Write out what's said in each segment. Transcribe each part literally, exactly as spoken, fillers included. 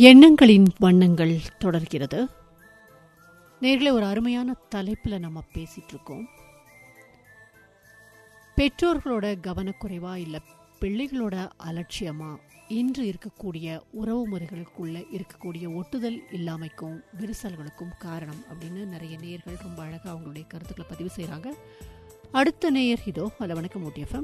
எண்ணங்களின் வண்ணங்கள் தொடர்கிறது. நேர்களே, ஒரு அருமையான தலைப்பில் நம்ம பேசிகிட்டு இருக்கோம். பெற்றோர்களோட கவனக்குறைவா இல்லை பிள்ளைகளோட அலட்சியமா இன்று இருக்கக்கூடிய உறவு முறைகளுக்குள்ள இருக்கக்கூடிய ஒட்டுதல் இல்லாமைக்கும் விரிசல்களுக்கும் காரணம் அப்படின்னு நிறைய நேயர்கள் ரொம்ப அழகாக அவங்களுடைய கருத்துக்களை பதிவு செய்கிறாங்க. அடுத்த நேயர் இதோ. ஹலோ, வணக்கம் ஊட்டி எஃப்எம்.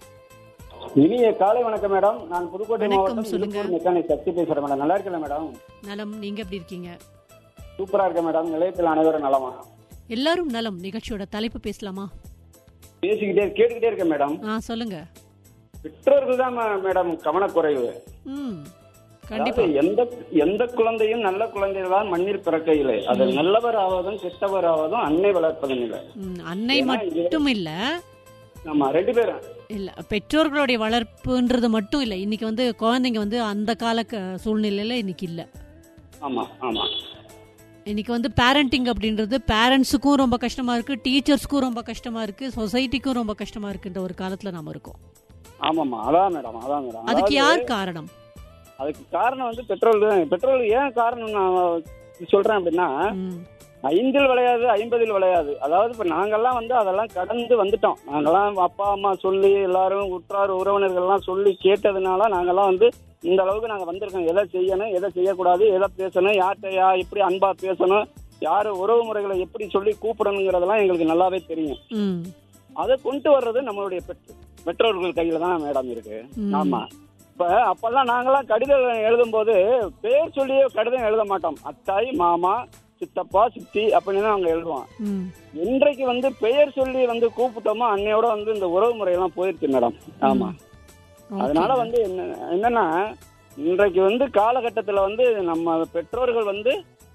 இனிய காலை வணக்கம் மேடம். நான் புதுக்கோட்டை வணக்கம், மாவட்டம் சொல்லுங்க. இலுப்பூர் மெக்கானிக் சக்தி பேசுறேன் மேடம். நல்லா இருக்கல மேடம்? நலம், நீங்க எப்படி இருக்கீங்க? சூப்பரா இருக்க மேடம். நிலையத்தில் அனைவரும் நலமா? எல்லாரும் நலம். நிகழ்ச்சியோட தலைப்பு பேசலாமா? பேசிக்கிட்டே கேட்டுக்கிட்டே இருக்கேன் மேடம். ஆ, சொல்லுங்க. பெற்றோர்கள் தான் மேடம் கவனக்குறைவு. ம், கண்டிப்பா. அதாவது எந்த எந்த குழந்தையும் நல்ல குழந்தைகள் தான் மண்ணில் பிறக்கையில்லை. அது நல்லவர் ஆவதும் கெட்டவர் ஆவதும் அன்னை வளர்ப்பதும் இல்லை. ம், அன்னை மட்டும் இல்ல, ஆமா, ரெண்டு பேரும் இல்ல பெற்றோர்களுடைய வளர்ப்புன்றது மட்டும் இல்ல. இன்னைக்கு வந்து குழந்தைங்க வந்து அந்த கால க- சூழ்நிலையில இன்னைக்கு இல்ல. ஆமா ஆமா இன்னைக்கு வந்து பேரண்டிங் அப்படின்றது பேரண்ட்ஸுக்கும் ரொம்ப கஷ்டமா இருக்கு, டீச்சர்ஸ்க்கும் ரொம்ப கஷ்டமா இருக்கு, சொசைட்டிக்கும் ரொம்ப கஷ்டமா இருக்குன்ற ஒரு காலத்துல நாம இருக்கோம். ஆமாமா அதான் மேடம் அதான் மேடம் அதுக்கு அதாவது யார் காரணம்? அதுக்கு காரணம் வந்து பெட்ரோல் தான். பெட்ரோல் ஏன் காரணம் நான் சொல்றேன் அப்படின்னா, ம், ஐந்தில் விளையாது ஐம்பதில் விளையாது. அதாவது இப்ப நாங்கெல்லாம் வந்து அதெல்லாம் கடந்து வந்துட்டோம். நாங்கெல்லாம் அப்பா அம்மா சொல்லி எல்லாரும் உற்றார் உறவினர்கள்லாம் சொல்லி கேட்டதுனால நாங்கெல்லாம் வந்து இந்த அளவுக்கு நாங்க வந்திருக்கோம். எதை செய்யணும், எதை செய்யக்கூடாது, எதை பேசணும், யார்கிட்ட யா எப்படி அன்பா பேசணும், யாரு உறவு முறைகளை எப்படி சொல்லி கூப்பிடணுங்கிறதெல்லாம் எங்களுக்கு நல்லாவே தெரியும். ம், அதை கொண்டு வர்றது நம்மளுடைய பெற்ற பெற்றோர்கள் கையில தான் மேடம் இருக்கு. ம். ஆமா. இப்ப அப்பெல்லாம் நாங்கெல்லாம் கடிதம் எழுதும் போது பேர் சொல்லியே கடிதம் எழுத மாட்டோம். அத்தாய், மாமா, சித்தப்பா, சித்தி அப்படின்னு தான் அவங்க எழுதுவோம். ம், இன்றைக்கு வந்து பெயர் சொல்லி வந்து கூப்பிட்டோமோ அன்னையோட வந்து இந்த உறவு முறையெல்லாம் போயிருச்சு மேடம். ஆமா. அதனால வந்து என்ன என்னன்னா இன்றைக்கு வந்து காலகட்டத்தில் வந்து நம்ம பெற்றோர்கள் வந்து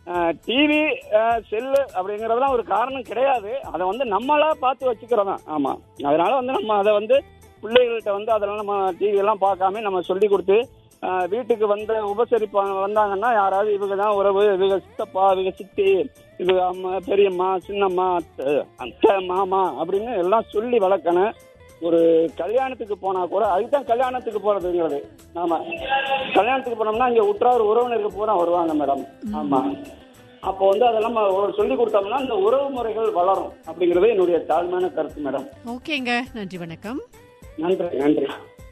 டிவி செல்லு அப்படிங்கறதெல்லாம் ஒரு காரணம் கிடையாது. அதை வந்து நம்மளா பார்த்து வச்சுக்கிறோம் தான். ஆமா. அதனால வந்து நம்ம அதை வந்து பிள்ளைகள்கிட்ட வந்து அதெல்லாம் நம்ம டிவி எல்லாம் பார்க்காம நம்ம சொல்லி கொடுத்து ஆஹ் வீட்டுக்கு வந்து உபசரிப்பா வந்தாங்கன்னா யாராவது இவங்க தான் உறவு, இவங்க சித்தப்பா, இவங்க சித்தி, இவங்க அம்மா, பெரியம்மா, சின்னம்மா, அத்தை, அத்தை, மாமா அப்படின்னு எல்லாம் சொல்லி வளர்க்கணும். ஒரு கல்யாணத்துக்கு போனா கூட அதுதான் கல்யாணத்துக்கு போறதுங்கிறது. ஆமா, கல்யாணத்துக்கு போனோம்னா இங்க உற்றார் உறவினருக்கு பூரா வருவாங்க மேடம். ஆமா. அப்போ வந்து அதெல்லாம் நம்ம சொல்லி கொடுத்தோம்னா இந்த உறவு முறைகள் வளரும் அப்படிங்கிறது என்னுடைய தாழ்மையான கருத்து மேடம். ஓகேங்க, நன்றி, வணக்கம். நன்றி நன்றி.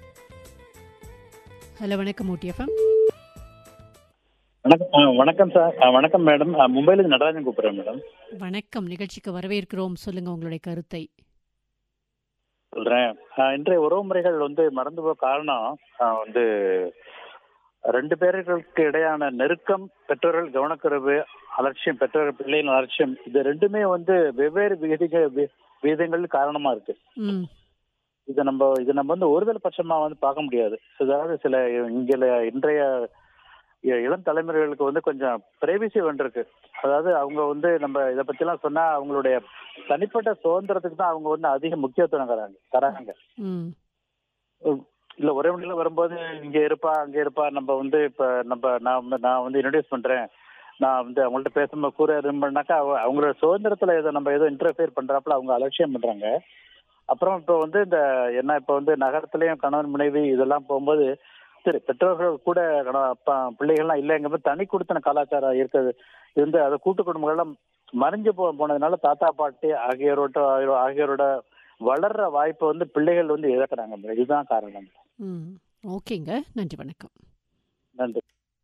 ஹலோ, வணக்கம் ஊட்டி எஃப்எம். வணக்கம். ஆ, வணக்கம் சார். ஆ, வணக்கம் மேடம். ஆ, மும்பையிலிருந்து நடராஜன் கூப்பிடுறேன் மேடம். வணக்கம், நிகழ்ச்சிக்கு வரவேற்கிறோம். சொல்லுங்க உங்களுடைய கருத்தை. சொல்றேன். ஆ, இன்றைய உறவு முறைகள் வந்து மறந்து போக காரணம் ஆ, வந்து ரெண்டு பேர்களுக்கு இடையான நெருக்கம், பெற்றோர்கள் கவனக்குறைவு, அலட்சியம், பெற்றோர்கள் பிள்ளைகள் அலட்சியம், இது ரெண்டுமே வந்து வெவ்வேறு விகிதிக விகிதங்கள் காரணமா இருக்கு. ம், இதை நம்ம இது நம்ம வந்து ஒருதல் பட்சமா வந்து பார்க்க முடியாது. அதாவது சில இங்க இன்றைய இ- இளம் தலைமுறைகளுக்கு வந்து கொஞ்சம் பிரைவசி வேண்டியிருக்கு. அதாவது அவங்க வந்து நம்ம இதை பத்தி எல்லாம் சொன்னா அவங்களுடைய தனிப்பட்ட சுதந்திரத்துக்கு தான் அவங்க வந்து அதிக முக்கியத்துவம் தராங்க தராங்க ம், இல்ல ஒரே வண்டியில வரும்போது இங்க இருப்பா அங்க இருப்பா, நம்ம வந்து இப்ப நம்ம நான் வந்து- நான் வந்து இன்ட்ரடியூஸ் பண்றேன், நான் வந்து அவங்கள்ட்ட பேசும்போது கூற இருந்தேன்னாக்கா அவங்களோட சுதந்திரத்துல ஏதோ நம்ம ஏதோ இன்டர்ஃபியர் பண்றாப்புல அவங்க அலட்சியம் பண்றாங்க. அப்புறம் இப்போ வந்து இந்த என்ன இப்போ வந்து நகரத்திலயும் கணவன் மனைவி இதெல்லாம் போகும்போது சரி பெற்றோர்கள் கூட கணவன் அப்பா பிள்ளைகள்லாம் இல்லைங்கும்போது தனி கொடுத்தன கலாச்சாரம் இருக்கிறது இருந்து அதை கூட்டு குடும்பங்கள்லாம் மறைஞ்சு போ போனதுனால தாத்தா பாட்டி ஆகியோரோட ஆகியோரோட வளர்ற வாய்ப்பை வந்து பிள்ளைகள் வந்து இழக்கிறாங்க. இதுதான் காரணம். ம். ஓகேங்க, நன்றி, வணக்கம். நன்றி.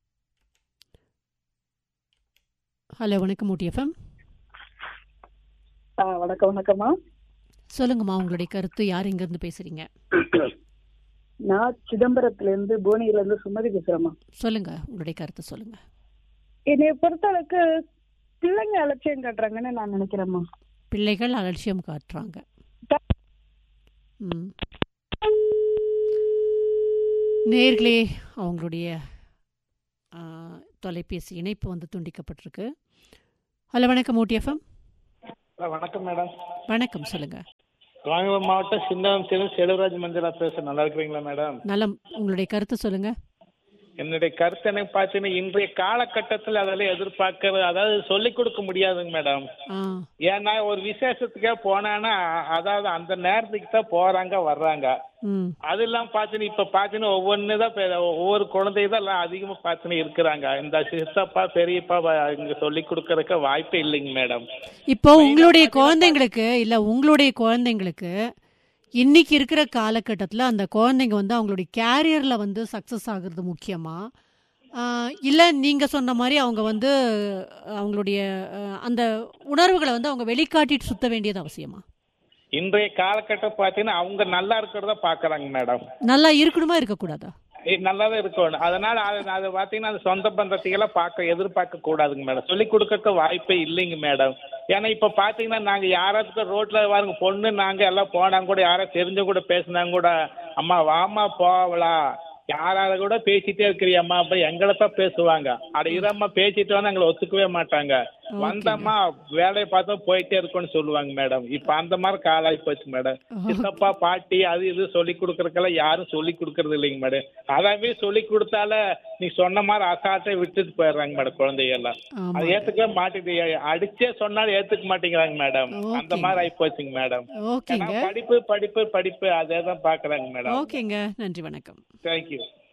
ஹலோ, வணக்கம் ஊட்டி எஃப்எம். ஆ, வணக்கம் வணக்கம்மா. சொல்லுங்கம்மா உங்களுடைய கருத்து. யார் எங்க இருந்து பேசுறீங்க? நான் சிதம்பரத்துல இருந்து புவனியில இருந்து சுமதி பேசுறேம்மா. சொல்லுங்க உங்களுடைய கருத்து சொல்லுங்க. என்னைய பொறுத்தளவுக்கு பிள்ளைங்க அலட்சியம் காட்டுறாங்கன்னு நான் நினைக்கிறேம்மா. பிள்ளைகள் அலட்சியம் காட்டுறாங்க. ம். நேர்களே, அவங்களுடைய ஆ, தொலைபேசி இணைப்பு வந்து துண்டிக்கப்பட்டிருக்கு. ஹலோ, வணக்கம் ஊட்டி எஃப்எம். வணக்கம் மேடம். வணக்கம், சொல்லுங்க. ராமநாதபுரம் மாவட்டம் சின்னவம் சேலம் செலவராஜ் மஞ்சளா பேச. நல்லா இருக்கிறீங்களா மேடம்? நலம். உங்களுடைய கருத்து சொல்லுங்க. என்னுடைய கருத்து எனக்கு பார்த்தீங்கன்னா இன்றைய காலகட்டத்தில் அதெல்லாம் எதிர்பார்க்கறது அதாவது சொல்லிக் கொடுக்க முடியாதுங்க மேடம். ஆ ஏன்னா ஒரு விசேஷத்துக்கே போனான்னா அதாவது அந்த நேரத்துக்கு தான் போறாங்க வர்றாங்க. ம் அது இல்லாம பார்த்தீங்கன்னா இப்ப பார்த்தீங்கன்னா ஒவ்வொன்று தான் பெ- ஒவ்வொரு குழந்தை தான் எல்லாம் அதிகமா பார்த்தீங்கன்னா இருக்கிறாங்க. இந்த சித்தப்பா பெரியப்பா வ- இங்க சொல்லி கொடுக்கறதுக்கு வாய்ப்பே இல்லைங்க மேடம். இப்போ உங்களுடைய குழந்தைங்களுக்கு இல்ல உங்களுடைய குழந்தைங்களுக்கு இன்னைக்கு இருக்கிற காலகட்டத்தில் அந்த குழந்தைங்க வந்து அவங்களுடைய கேரியரில் வந்து சக்ஸஸ் ஆகுறது முக்கியமா இல்லை நீங்கள் சொன்ன மாதிரி அவங்க வந்து அவங்களுடைய அஹ், அந்த உணர்வுகளை வந்து அவங்க வெளிக்காட்டிட்டு சுத்த வேண்டியது அவசியமா? இன்றைய காலகட்டம் பார்த்தீங்கன்னா அவங்க நல்லா இருக்கிறத பாக்குறாங்க மேடம். நல்லா இருக்கணுமா இருக்கக்கூடாதா? நல்லா தான் இருக்கணும். அதனால அது அது பார்த்தீங்கன்னா அது சொந்த பந்தத்தையெல்லாம் பார்க்க எதிர்பார்க்க கூடாதுங்க மேடம். சொல்லி கொடுக்கறதுக்கு வாய்ப்பே இல்லைங்க மேடம். ஏன்னா இப்போ பார்த்தீங்கன்னா நாங்கள் யாராச்சும் ரோட்டில் வாருங்க பொண்ணு நாங்கள் எல்லாம் போனாங்க கூட யாராவது தெரிஞ்சவங்க கூட பேசினாங்க கூட அம்மா வாமா போகலாம் யாராவது கூட பேசிட்டே இருக்கிறியம்மா அப்ப எங்களை தான் பேசுவாங்க. அட இரம்மா பேசிட்டு வந்து எங்களை ஒத்துக்கவே மாட்டாங்க. வந்தம்மா வேலையை பார்த்தா போயிட்டே இருக்கோன்னு சொல்லுவாங்க மேடம். இப்ப அந்த மாதிரி காலாகி போச்சு மேடம். சித்தப்பா பாட்டி அது இது சொல்லி கொடுக்கறதுக்கெல்லாம் யாரும் சொல்லி கொடுக்கறது இல்லைங்க மேடம். அதாவே சொல்லி கொடுத்தால நீ சொன்ன மாதிரி அசால்ட்டை விட்டுட்டு போயிடுறாங்க மேடம் குழந்தையெல்லாம். அது ஏத்துக்கவே மாட்டேங்குது. அடிச்சே சொன்னாலும் ஏத்துக்க மாட்டேங்கிறாங்க மேடம். அந்த மாதிரி ஆகி போச்சுங்க மேடம். ஓகேங்க படிப்பு படிப்பு படிப்பு அதே தான் பாக்குறாங்க மேடம். ஓகேங்க நன்றி வணக்கம். தேங்க்யூ.